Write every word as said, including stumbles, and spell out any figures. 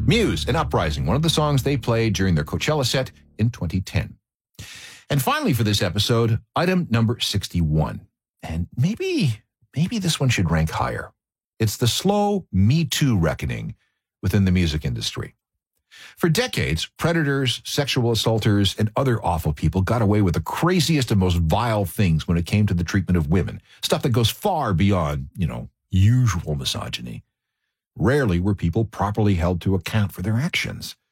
Muse and Uprising, one of the songs they played during their Coachella set in twenty ten. And finally for this episode, item number sixty-one. And maybe, maybe this one should rank higher. It's the slow Me Too reckoning within the music industry. For decades, predators, sexual assaulters, and other awful people got away with the craziest and most vile things when it came to the treatment of women. Stuff that goes far beyond, you know, usual misogyny. Rarely were people properly held to account for their actions.